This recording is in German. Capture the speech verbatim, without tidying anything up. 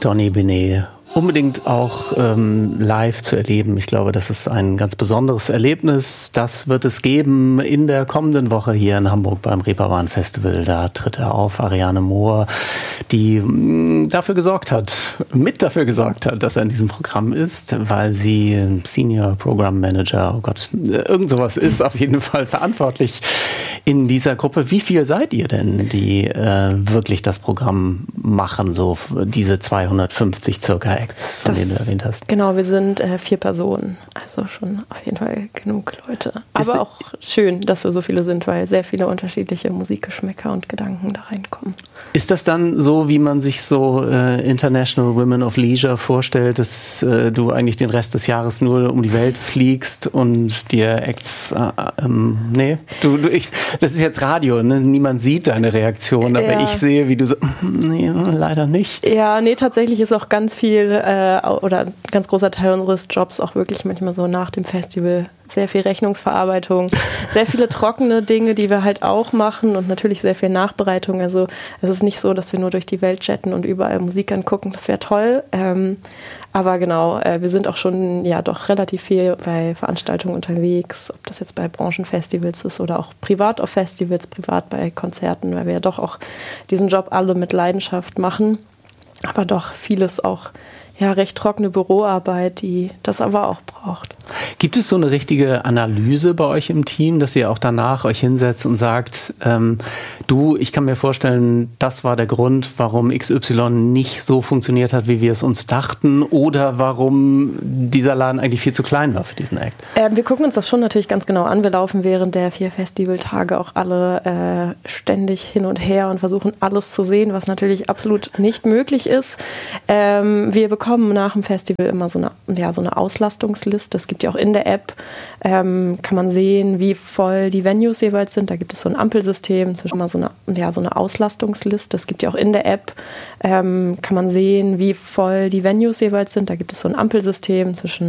Tony Benet unbedingt auch ähm, live zu erleben. Ich glaube, das ist ein ganz besonderes Erlebnis. Das wird es geben in der kommenden Woche hier in Hamburg beim Reeperbahn Festival. Da tritt er auf, Ariane Mohr, die mh, dafür gesorgt hat, mit dafür gesorgt hat, dass er in diesem Programm ist, weil sie Senior Program Manager, oh Gott, irgend sowas ist, auf jeden Fall verantwortlich in dieser Gruppe. Wie viel seid ihr denn, die äh, wirklich das Programm machen, so diese zweihundertfünfzig circa Acts, von das, denen du erwähnt hast? Genau, wir sind äh, vier Personen, also schon auf jeden Fall genug Leute. Aber Ist auch schön, dass wir so viele sind, weil sehr viele unterschiedliche Musikgeschmäcker und Gedanken da reinkommen. Ist das dann so, wie man sich so äh, International Women of Leisure vorstellt, dass äh, du eigentlich den Rest des Jahres nur um die Welt fliegst und dir Acts, äh, ähm, nee, du, du, ich, das ist jetzt Radio, ne? Niemand sieht deine Reaktion, aber ja. ich sehe, wie du so, nee, leider nicht. Ja, nee, tatsächlich ist auch ganz viel äh, oder ein ganz großer Teil unseres Jobs auch wirklich manchmal so nach dem Festival sehr viel Rechnungsverarbeitung, sehr viele trockene Dinge, die wir halt auch machen und natürlich sehr viel Nachbereitung. Also es ist nicht so, dass wir nur durch die Welt jetten und überall Musik angucken. Das wäre toll. Ähm, aber genau, äh, wir sind auch schon ja doch relativ viel bei Veranstaltungen unterwegs, ob das jetzt bei Branchenfestivals ist oder auch privat auf Festivals, privat bei Konzerten, weil wir ja doch auch diesen Job alle mit Leidenschaft machen. Aber doch vieles auch ja recht trockene Büroarbeit, die das aber auch braucht. Gibt es so eine richtige Analyse bei euch im Team, dass ihr auch danach euch hinsetzt und sagt, ähm, du, ich kann mir vorstellen, das war der Grund, warum X Y nicht so funktioniert hat, wie wir es uns dachten, oder warum dieser Laden eigentlich viel zu klein war für diesen Act? Äh, wir gucken uns das schon natürlich ganz genau an. Wir laufen während der vier Festivaltage auch alle äh, ständig hin und her und versuchen alles zu sehen, was natürlich absolut nicht möglich ist. Ähm, wir bekommen nach dem Festival immer so eine, ja, so eine Auslastungsliste. Es gibt ja auch in der App, ähm, kann man sehen, wie voll die Venues jeweils sind. Da gibt es so ein Ampelsystem, zwischen mal so eine, ja, so eine Auslastungsliste. Es gibt ja auch in der App, ähm, kann man sehen, wie voll die Venues jeweils sind. Da gibt es so ein Ampelsystem zwischen